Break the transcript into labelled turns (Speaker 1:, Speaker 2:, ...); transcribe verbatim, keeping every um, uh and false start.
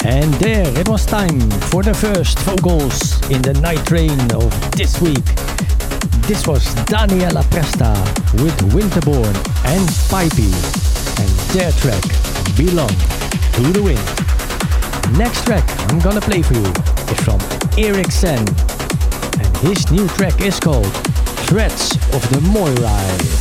Speaker 1: And there it was time for the first vocals in the night train of this week. This was Daniela Presta with Winterborn and Pipey and their track Belong to the Wind. Next track I'm gonna play for you is from Eric Sen and his new track is called Threads of the Moirai.